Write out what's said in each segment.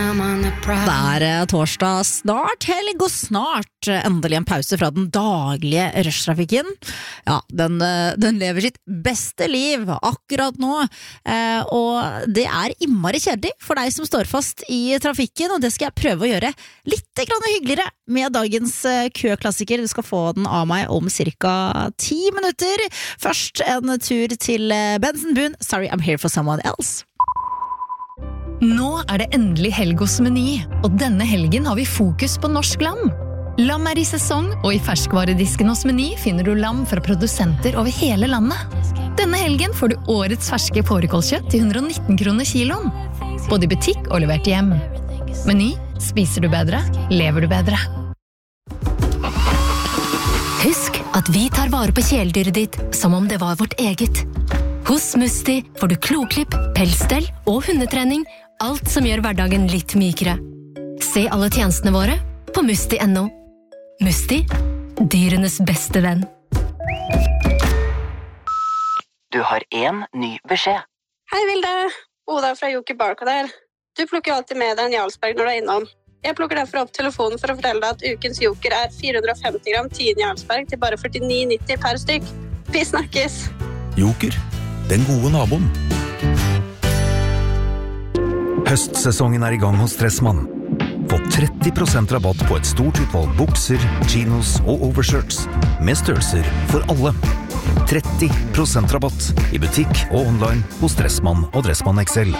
Det torsdag, snart helg og snart endelig en pause fra den daglige rushtrafikken. Ja, den lever sitt beste liv akkurat nå, og det innmari kjedelig for deg som står fast i trafikken, og det skal jeg prøve å gjøre litt hyggeligere med dagens køklassiker. Du skal få den av meg om cirka 10 minutter. Først en tur til Benson Boone, Sorry I'm Here for Someone Else. Nå det endelig helg hos Meny, og denne helgen har vi fokus på norsk lam. Lam I sesong, og I ferskvaredisken hos Meny finner du lam fra produsenter over hele landet. Denne helgen får du årets ferske fårikålkjøtt til 119 kroner kiloen. Både I butikk og levert hjem. Meny, spiser du bedre, lever du bedre. Husk at vi tar vare på kjæledyret ditt som om det var vårt eget. Hos Musti får du kloklipp, pelsstell og hundetrening, alt som gjør hverdagen litt mykere. Se alle tjenestene våre på musti.no. Musti, dyrenes beste venn. Du har en ny beskjed. Hei Vilde, Oda fra Joker Barca der. Du plukker alltid med deg en Jarlsberg når du innom. Jeg plukker derfor opp telefonen for å fortelle deg at ukens Joker 450 gram 10 Jarlsberg til bare 49,90 per stykk. Vi snakkes! Joker, den gode naboen. Høstsesongen I gang hos Stressmann. Få 30% rabatt på et stort utvalg bukser, chinos og overshirts, med størrelser for alle. 30% rabatt I butikk og online hos Stressmann og Dressmann XL.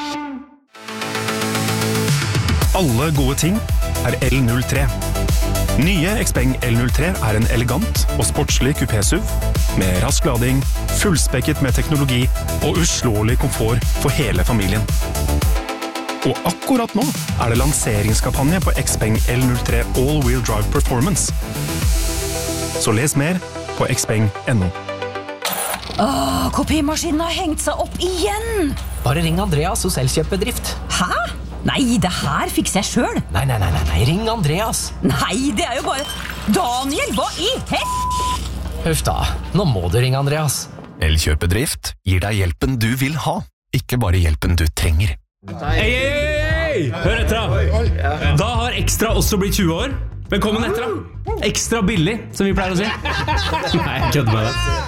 Alle gode ting L03. Nye Xpeng L03 en elegant og sportslig kupé-SUV med rask lading, fullspekket med teknologi og uslåelig komfort for hele familien. Og akkurat nå det lanseringskampanje på Xpeng L03 All-Wheel Drive Performance. Så les mer på xpeng.no. Kopimaskinen har hengt seg opp igjen! Bare ring Andreas hos Elkjøpbedrift. Hæ? Nei, det her fikser jeg selv. Nei, ring Andreas. Nei, det jo bare... Daniel, hva I Huff da, nå må du ringe Andreas. Elkjøpedrift gir deg hjelpen du vil ha, ikke bare hjelpen du trenger. Hei! Hør etter da. Da har Ekstra også blitt 20 år. Velkommen etter da. Ekstra billig, som vi pleier å si. Nei, jeg kødder med det.